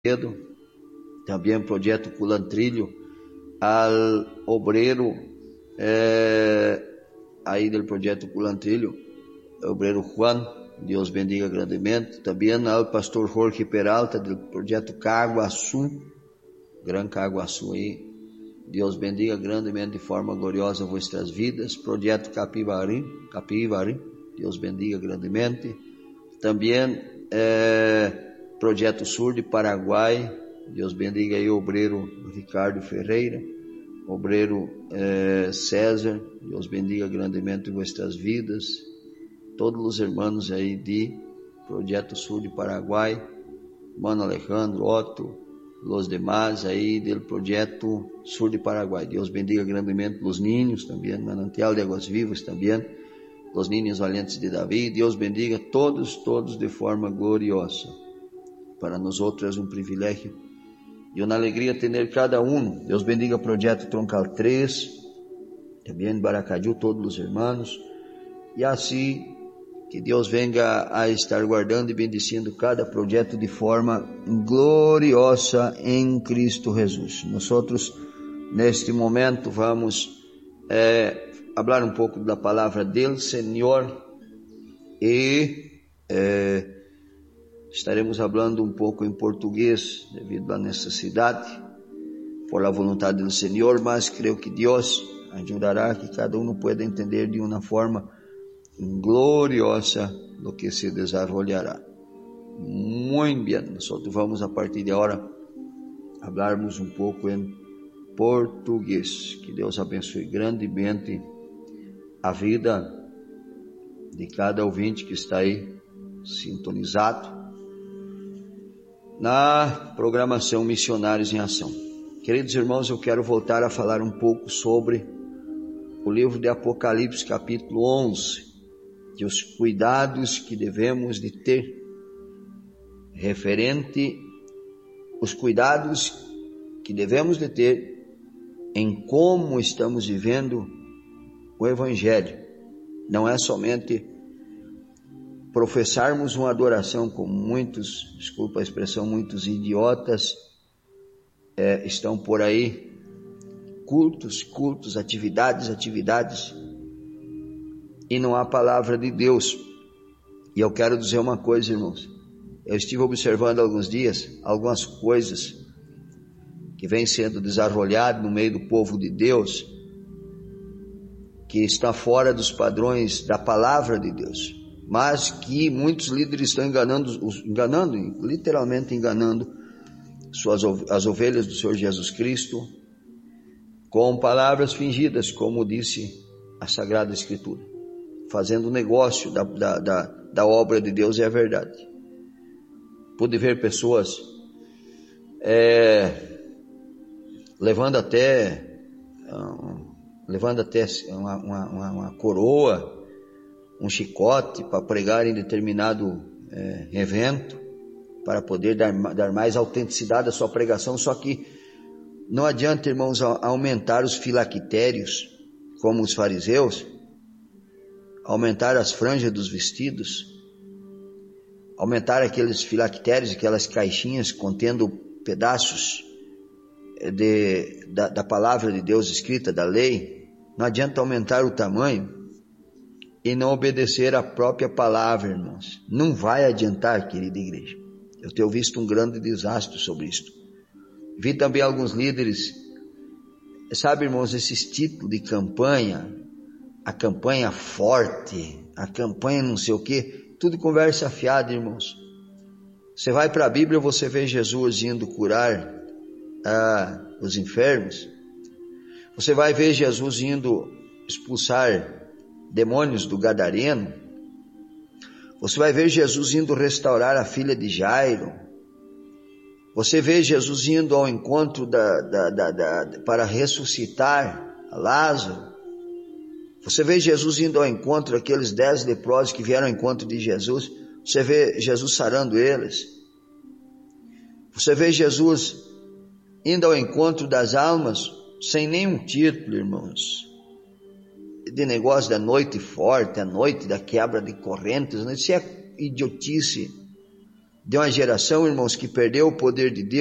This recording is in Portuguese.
también Proyecto Culantrillo, al obrero ahí del Proyecto Culantrillo, obrero Juan, Dios bendiga grandemente, también al pastor Jorge Peralta del Proyecto Caguaçu, Gran Caguaçu ahí, Dios bendiga grandemente de forma gloriosa vuestras vidas. Proyecto Capivari, Dios bendiga grandemente. También Proyecto Sur de Paraguay, Deus bendiga aí o obreiro Ricardo Ferreira, obreiro César, Deus bendiga grandemente vuestras vidas, todos os irmãos aí de Projeto Sul de Paraguai, Mano Alejandro, Otto, los demás aí do Projeto Sul de Paraguai, Deus bendiga grandemente os niños também, Manantial de Águas Vivas também, os niños valientes de Davi, Deus bendiga todos de forma gloriosa. Para nós outros é um privilégio e uma alegria ter cada um. Deus bendiga o Projeto Troncal 3, também em Baracaju, todos os irmãos, e assim que Deus venga a estar guardando e bendicindo cada projeto de forma gloriosa em Cristo Jesus. Nós outros, neste momento, vamos falar um pouco da palavra do Senhor e estaremos falando um pouco em português devido à necessidade, por la vontade do Senhor, mas creio que Deus ajudará que cada um pueda entender de uma forma gloriosa lo que se desarrollará. Muito bem, nós vamos a partir de agora falarmos um pouco em português. Que Deus abençoe grandemente a vida de cada ouvinte que está aí sintonizado na programação Missionários em Ação. Queridos irmãos, eu quero voltar a falar um pouco sobre o livro de Apocalipse, capítulo 11, que os cuidados que devemos de ter referente os cuidados que devemos de ter em como estamos vivendo o Evangelho. Não é somente professarmos uma adoração como muitos, desculpa a expressão, muitos idiotas estão por aí, cultos, atividades, e não há palavra de Deus. E eu quero dizer uma coisa, irmãos, eu estive observando há alguns dias algumas coisas que vêm sendo desarrolhadas no meio do povo de Deus, que está fora dos padrões da palavra de Deus, mas que muitos líderes estão literalmente enganando as ovelhas do Senhor Jesus Cristo com palavras fingidas, como disse a Sagrada Escritura, fazendo negócio da obra de Deus. É a verdade. Pude ver pessoas levando até uma coroa, um chicote para pregar em determinado evento, para poder dar mais autenticidade à sua pregação. Só que não adianta, irmãos, aumentar os filactérios como os fariseus, aumentar as franjas dos vestidos, aumentar aqueles filactérios, aquelas caixinhas contendo pedaços da palavra de Deus escrita, da lei. Não adianta aumentar o tamanho e não obedecer a própria palavra, irmãos. Não vai adiantar, querida igreja. Eu tenho visto um grande desastre sobre isto. Vi também alguns líderes, sabe, irmãos, esses títulos de campanha, a campanha forte, a campanha não sei o que, tudo conversa fiada, irmãos. Você vai para a Bíblia, você vê Jesus indo curar os enfermos. Você vai ver Jesus indo expulsar demônios do Gadareno. Você vai ver Jesus indo restaurar a filha de Jairo. Você vê Jesus indo ao encontro para ressuscitar Lázaro. Você vê Jesus indo ao encontro daqueles 10 leprosos que vieram ao encontro de Jesus. Você vê Jesus sarando eles. Você vê Jesus indo ao encontro das almas sem nenhum título, irmãos, de negócio da noite forte, a noite da quebra de correntes. Isso é idiotice. de uma geração, irmãos, que perdeu o poder de Deus.